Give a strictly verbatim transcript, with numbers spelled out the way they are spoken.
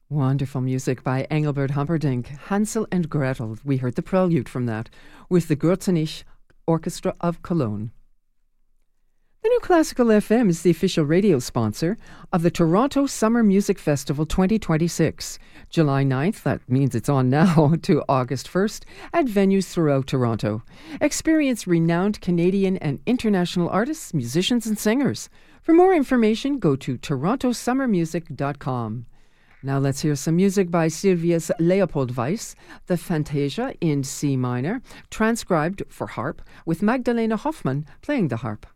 Wonderful music by Engelbert Humperdinck, Hansel and Gretel. We heard the prelude from that with the Gürzenich Orchestra of Cologne. The New Classical F M is the official radio sponsor of the Toronto Summer Music Festival twenty twenty-six, July ninth, that means it's on now, to August first, at venues throughout Toronto. Experience renowned Canadian and international artists, musicians, and singers. For more information, go to toronto summer music dot com. Now let's hear some music by Sylvius Leopold Weiss, the Fantasia in C minor, transcribed for harp, with Magdalena Hoffmann playing the harp.